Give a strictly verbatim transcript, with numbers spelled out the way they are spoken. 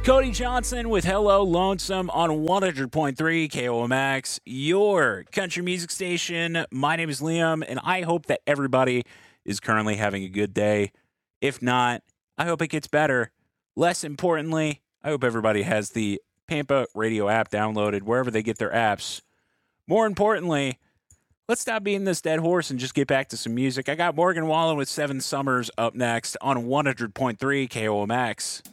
Cody Johnson with Hello Lonesome on one hundred point three K O M X, your country music station. My name is Liam, and I hope that everybody is currently having a good day. If not, I hope it gets better. Less importantly, I hope everybody has the Pampa Radio app downloaded wherever they get their apps. More importantly, let's stop beating this dead horse and just get back to some music. I got Morgan Wallen with Seven Summers up next on one hundred point three K O M X.